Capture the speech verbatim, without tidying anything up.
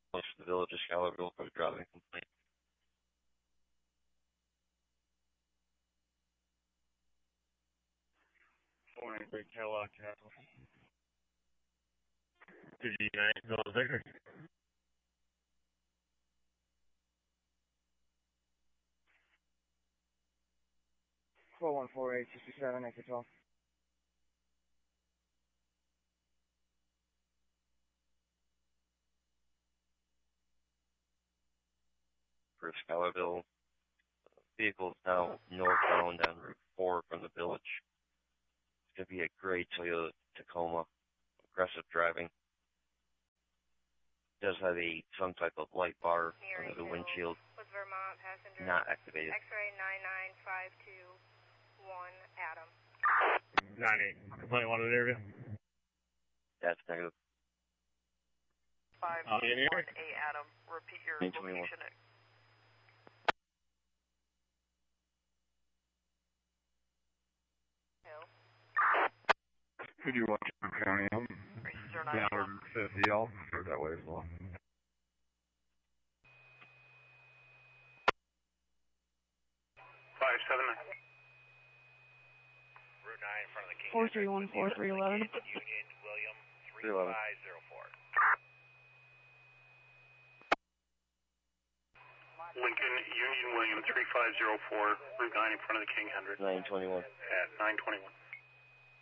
to the village of Schuylerville for the driving complaint. four ninety-three Cadillac Castle. two G nine, Village Victor. four one four eight sixty-seven, exit twelve. For Schuylerville, vehicles now northbound on Route four from the village. It's going to be a gray Toyota Tacoma. Aggressive driving. It does have a some type of light bar under the windshield. With Vermont passenger. Not activated. X-ray nine nine five two one, Adam. nine eight. Complaint wanted area. That's negative. five I'll be in here. one eight, Adam. Repeat your nine twenty-one. location. Could you watch County? I'm down fifty. I'll go that way as well. five seven nine. Route nine in front of the King. four three one four three eleven. Union William three five zero four. Lincoln Union William three five zero four. Route nine in front of the King one hundred. nine twenty-one. At nine twenty-one.